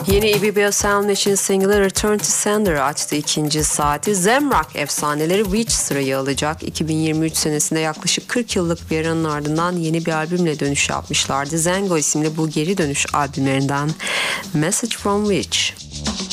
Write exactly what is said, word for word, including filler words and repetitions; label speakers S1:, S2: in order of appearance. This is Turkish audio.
S1: Yeni E B B Sound için single'ı Return to Sender açtı ikinci saati. Zemrock efsaneleri Witch sırayı alacak. iki bin yirmi üç senesinde yaklaşık kırk yıllık bir aranın ardından yeni bir albümle dönüş yapmışlardı. Zengo isimli bu geri dönüş albümlerinden Message from Witch.